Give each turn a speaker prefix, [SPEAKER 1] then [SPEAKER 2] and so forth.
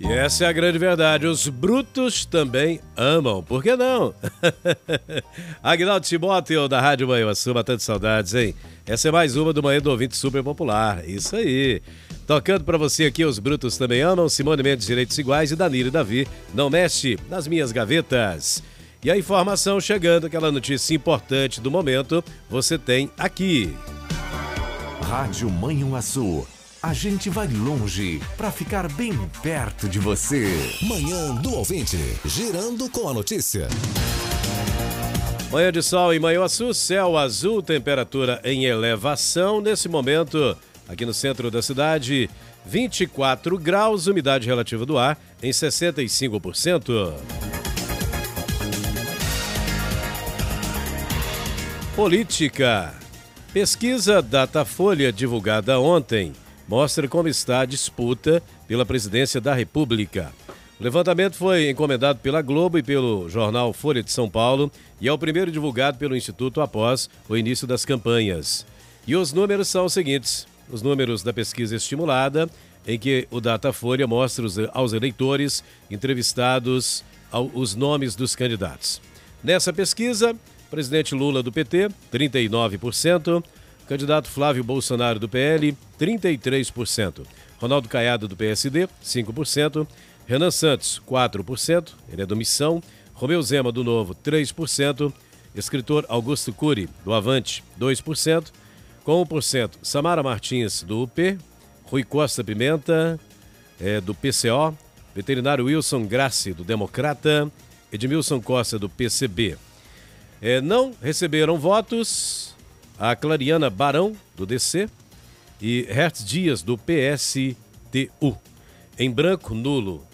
[SPEAKER 1] E essa é a grande verdade, os brutos também amam, por que não? Aguinaldo Timóteo, da Rádio Manhuaçu, matando saudades, hein? Essa é mais uma do Manhã do Ouvinte Super Popular, isso aí. Tocando pra você aqui, os brutos também amam, Simone Mendes, Direitos Iguais e Danilo e Davi, não mexe nas minhas gavetas. E a informação chegando, aquela notícia importante do momento, você tem aqui.
[SPEAKER 2] Rádio Manhuaçu. A gente vai longe para ficar bem perto de você.
[SPEAKER 3] Manhã do Ouvinte, girando com a notícia.
[SPEAKER 1] Manhã de sol em Manhuaçu, céu azul, temperatura em elevação. Nesse momento, aqui no centro da cidade, 24 graus, umidade relativa do ar em 65%. Política. Pesquisa Datafolha divulgada ontem mostra como está a disputa pela presidência da República. O levantamento foi encomendado pela Globo e pelo jornal Folha de São Paulo e é o primeiro divulgado pelo Instituto após o início das campanhas. E os números são os seguintes: os números da pesquisa estimulada, em que o Datafolha mostra aos eleitores entrevistados os nomes dos candidatos. Nessa pesquisa, presidente Lula do PT, 39%. Candidato Flávio Bolsonaro do PL, 33%. Ronaldo Caiado do PSD, 5%. Renan Santos, 4%. Ele é do Missão. Romeu Zema do Novo, 3%. Escritor Augusto Cury, do Avante, 2%. Com 1%, Samara Martins, do UP. Rui Costa Pimenta, do PCO. Veterinário Wilson Grassi, do Democrata. Edmilson Costa, do PCB. Não receberam votos a Clariana Barão, do DC, e Hertz Dias, do PSTU. Em branco, nulo,